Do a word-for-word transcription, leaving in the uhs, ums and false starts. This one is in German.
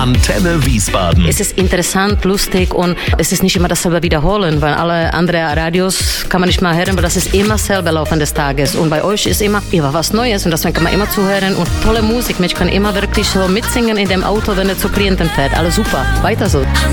Antenne Wiesbaden. Es ist interessant, lustig und es ist nicht immer dasselbe wiederholen, weil alle anderen Radios kann man nicht mal hören, weil das ist immer selber Laufen des Tages. Und bei euch ist immer, immer was Neues und deswegen kann man immer zuhören und tolle Musik. Man kann immer wirklich so mitsingen in dem Auto, wenn er zu Klienten fährt. Alles super. Weiter so.